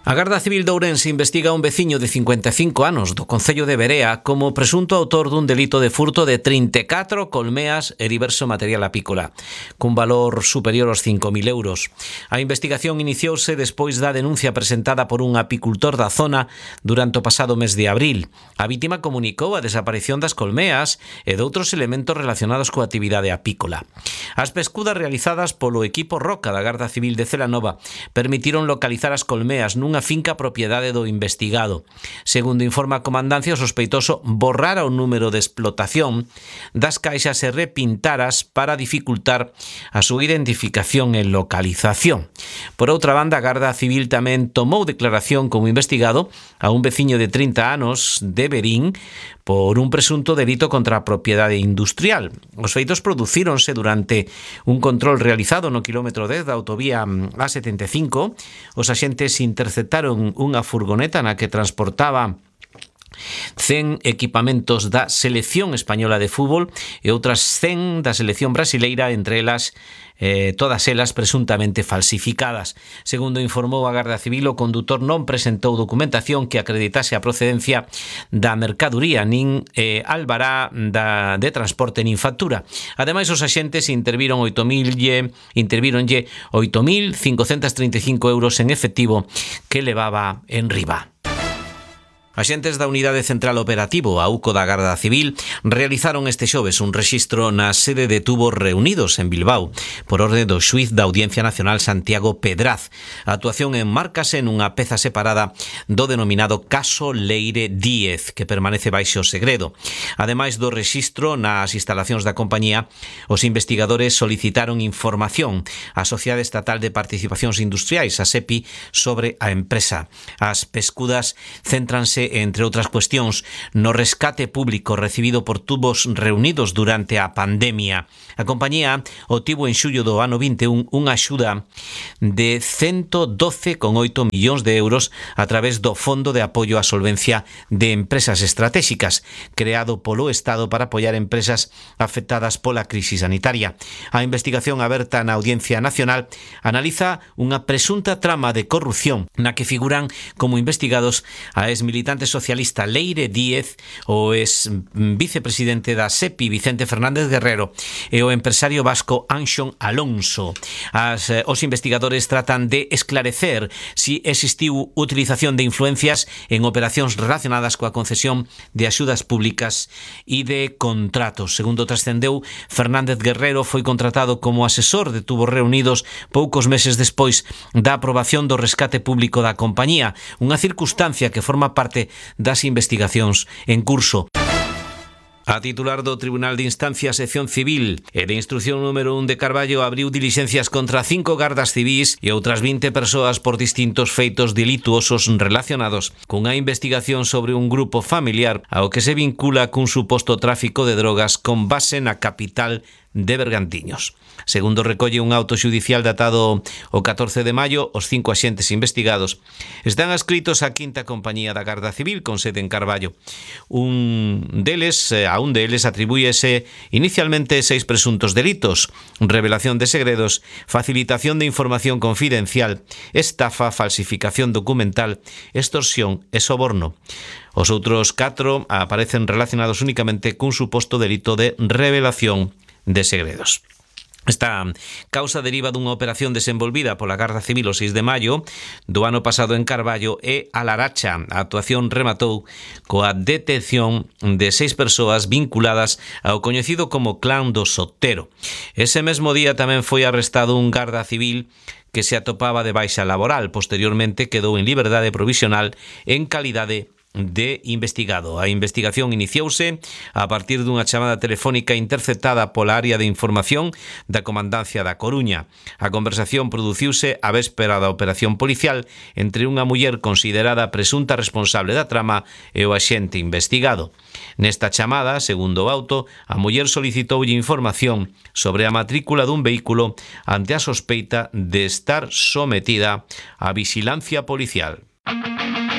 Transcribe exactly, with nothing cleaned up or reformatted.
A Garda Civil de Ourense investiga a un veciño de cincuenta e cinco anos do concello de Verea como presunto autor dun delito de furto de trinta e catro colmeas e diverso material apícola, cun valor superior aos cinco mil euros. A investigación iniciouse despois da denuncia presentada por un apicultor da zona durante o pasado mes de abril. A vítima comunicou a desaparición das colmeas e de outros elementos relacionados coa actividade apícola. As pescudas realizadas polo equipo Roca da Garda Civil de Celanova permitiron localizar as colmeas nunha finca propiedade do investigado. Segundo informa a comandancia, o sospeitoso borrara o número de explotación das caixas e repintaras para dificultar a súa identificación e localización. Por outra banda, a Garda Civil tamén tomou declaración como investigado a un veciño de trinta anos de Verín por un presunto delito contra a propiedade industrial. Os feitos producíronse durante un control realizado no quilómetro dez da autovía A setenta e cinco. Os axentes interceptaron unha furgoneta na que transportaba cen equipamentos da selección española de fútbol e outras cen da selección brasileira, entre elas eh, todas elas presuntamente falsificadas. Segundo informou a Garda Civil, o condutor non presentou documentación que acreditase a procedencia da mercadoría, nin eh, albará da, de transporte nin factura. Ademais, os axentes interviron oito mil intervironlle oito mil cincocentos trinta e cinco euros en efectivo que levaba en riba. Axentes da Unidade Central Operativo, a UCO da Garda Civil, realizaron este xoves un rexistro na sede de Tubos Reunidos en Bilbao, por orde do xuíz da Audiencia Nacional Santiago Pedraz. A actuación enmárcase nunha peza separada do denominado caso Leire Díez, que permanece baixo segredo. Ademais do rexistro nas instalacións da compañía, os investigadores solicitaron información á Sociedade Estatal de Participacións Industriais, a SEPI, sobre a empresa. As pescudas céntranse, entre outras cuestións, no rescate público recibido por Tubos Reunidos durante a pandemia. A compañía obtivo en xullo do ano vinte e un unha axuda de ciento doce coma oito millóns de euros a través do Fondo de Apoio á Solvencia de Empresas Estratégicas, creado polo Estado para apoiar empresas afectadas pola crise sanitaria. A investigación aberta na Audiencia Nacional analiza unha presunta trama de corrupción na que figuran como investigados a exmilitantes socialista Leire Díez, o ex vicepresidente da SEPI Vicente Fernández Guerrero e o empresario vasco Anxon Alonso. As, eh, os investigadores tratan de esclarecer si existiu utilización de influencias en operacións relacionadas coa concesión de axudas públicas e de contratos. Segundo trascendeu, Fernández Guerrero foi contratado como asesor de Tubos Reunidos poucos meses despois da aprobación do rescate público da compañía, unha circunstancia que forma parte das investigacións en curso. A titular do Tribunal de Instancia Sección Civil e de Instrucción número un de Carballo abriu dilixencias contra cinco gardas civís e outras vinte persoas por distintos feitos delituosos relacionados cunha investigación sobre un grupo familiar ao que se vincula cun suposto tráfico de drogas con base na capital de Bergantiños. Segundo recolle un auto xudicial datado o catorce de maio, os cinco axentes investigados están adscritos á quinta compañía da Garda Civil con sede en Carballo. Un deles, a un deles atribúyese inicialmente seis presuntos delitos: revelación de segredos, facilitación de información confidencial, estafa, falsificación documental, extorsión e soborno. Os outros catro aparecen relacionados únicamente cun suposto delito de revelación de segredos. Esta causa deriva dunha operación desenvolvida pola Garda Civil o seis de maio do ano pasado en Carballo e a Laracha. A actuación rematou coa detención de seis persoas vinculadas ao coñecido como Clan do Sotero. Ese mesmo día tamén foi arrestado un Garda Civil que se atopaba de baixa laboral. Posteriormente quedou en liberdade provisional en calidade de investigado. A investigación iniciouse a partir dunha chamada telefónica interceptada pola área de información da Comandancia da Coruña. A conversación produciuse a véspera da operación policial entre unha muller considerada presunta responsable da trama e o axente investigado. Nesta chamada, segundo o auto, a muller solicitoulle información sobre a matrícula dun vehículo ante a sospeita de estar sometida á vixilancia policial.